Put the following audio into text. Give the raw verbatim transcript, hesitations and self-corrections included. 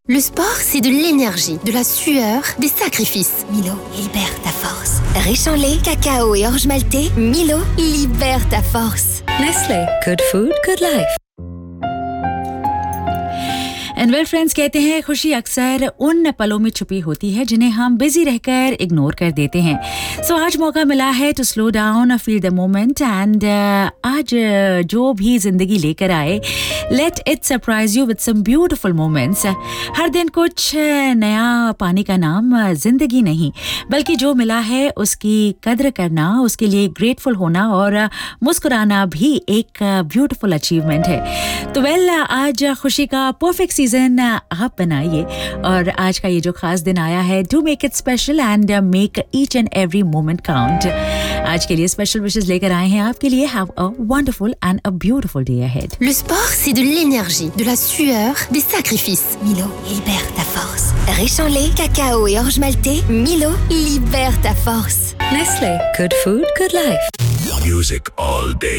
Le sport, c'est de l'énergie, de la sueur, des sacrifices. Milo libère ta force. Riche en lait, cacao et orge maltais, Milo libère ta force. Nestle, good food, good life. And well friends, कहते हैं खुशी अक्सर उन पलों में छुपी होती है जिन्हें हम बिजी रहकर इग्नोर कर देते हैं. सो so, आज मौका मिला है to slow down, feel the moment and आज जो भी जिंदगी लेकर आए, let it surprise you with some beautiful moments. हर दिन कुछ नया पाने का नाम जिंदगी नहीं, बल्कि जो मिला है उसकी कद्र करना, उसके लिए ग्रेटफुल होना और मुस्कुराना भी एक ब्यूटीफुल अचीवमेंट है. तो वेल well, आज खुशी का परफेक्ट सीजन आप बनाइए और आज का ये जो खास दिन आया है, do make it special and make each and every moment count. आज के लिए स्पेशल विशेस लेकर आए हैं आपके लिए. Have a wonderful and a beautiful day ahead. Le sport, c'est de l'énergie, de la sueur, des sacrifices. Milo libère ta force. Riche en lait, cacao et orge maltais, Milo libère ta force. Nestle, good food, good life. Music all day.